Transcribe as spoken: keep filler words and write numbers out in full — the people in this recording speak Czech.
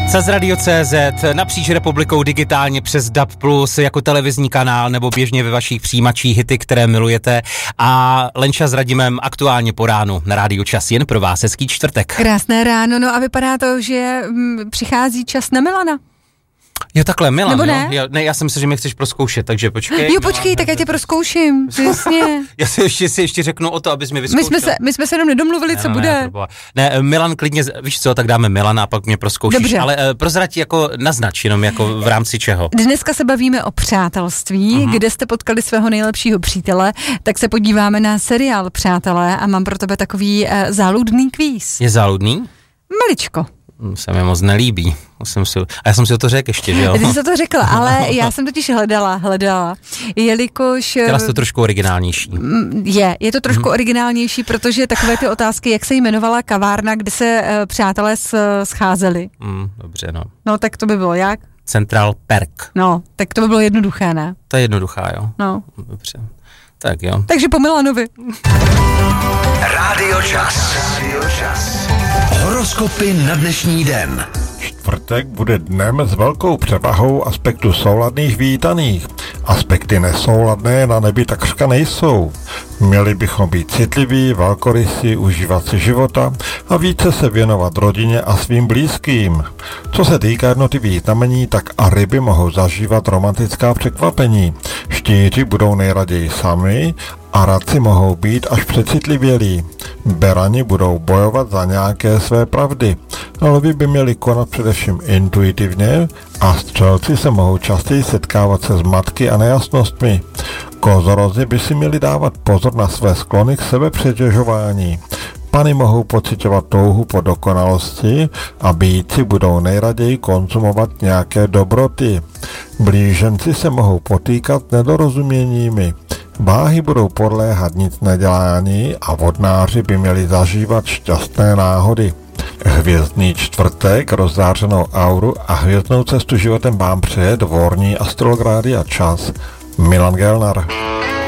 Cez Radio tečka cé zet, napříč republikou digitálně přes D A B plus, jako televizní kanál nebo běžně ve vašich přijímačích hity, které milujete. A Lenča s Radimem aktuálně po ránu na Rádiu Čas, jen pro vás hezký čtvrtek. Krásné ráno, no a vypadá to, že m, přichází čas na Milana. Jo, takhle, Milan, Nebo ne? Jo? Já, ne, já jsem si, že mě chceš prozkoušet, takže počkej. Jo, počkej, tak já tě prozkouším, jasně. Já si ještě, si ještě řeknu o to, abys mi vyzkoušel. My jsme se, my jsme se jenom nedomluvili, ne, co no, bude. Ne, ne, Milan klidně, víš co, tak dáme Milana a pak mě prozkoušíš. Dobře. Ale uh, prozrať jako naznač, jenom jako v rámci čeho. Dneska se bavíme o přátelství, uh-huh. Kde jste potkali svého nejlepšího přítele, tak se podíváme na seriál Přátelé a mám pro tebe takový uh, záludný kvíz. Je záludný? Maličko. Se mi moc nelíbí. Musím si, a já jsem si to řekl ještě, že jo? Ty jsi to řekla, ale já jsem totiž hledala, hledala, jelikož... Chtěla jsi to trošku originálnější. Je, je to trošku mm. originálnější, protože takové ty otázky, jak se jmenovala kavárna, kde se uh, přátelé s, scházeli. Mm, dobře, no. No, tak to by bylo jak? Central Perk. No, tak to by bylo jednoduché, ne? To je jednoduchá, jo? No. Dobře. Tak jo. Takže po Milanovi. Rádio Čas. Rádio Čas. Horoskopy na dnešní den. Čtvrtek bude dnem s velkou převahou aspektu souladných vítaných. Aspekty nesouladné na nebi takřka nejsou. Měli bychom být citliví, velkorysí, užívat si života a více se věnovat rodině a svým blízkým. Co se týká jednotlivých znamení, tak a ryby mohou zažívat romantická překvapení. Štíři budou nejraději sami a radci mohou být až přecitlivělí. Berani budou bojovat za nějaké své pravdy. Lvi by měli konat především intuitivně a střelci se mohou častěji setkávat se zmatky a nejasnostmi. Kozorozi by si měli dávat pozor na své sklony k sebepřetěžování. Pany mohou pociťovat touhu po dokonalosti a býci budou nejraději konzumovat nějaké dobroty. Blíženci se mohou potýkat nedorozuměními. Váhy budou podléhat nic nedělání a vodnáři by měli zažívat šťastné náhody. Hvězdný čtvrtek, rozzářenou auru a hvězdnou cestu životem vám přeje dvorní astrolog Rádia Čas Milan Gelnar.